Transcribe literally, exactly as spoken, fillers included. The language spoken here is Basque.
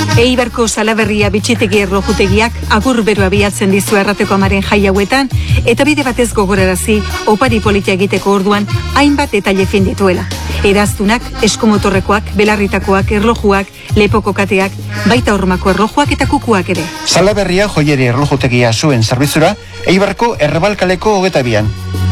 Eibarko Salaberria bitxitegi erlojutegiak agur beroa bilatzen dizu errateko amaren jai hauetan, eta bide batez gogorarazi opari politia egiteko orduan hainbat detaile fin dituela. Eraztunak, eskomotorrekoak, belarritakoak, erlojuak, lepoko kateak, baita hormako erlojuak eta kukuak ere. Salaberria joieri erlojutegia zuen zerbizura, Eibarko Errebalkaleko hogeta bian.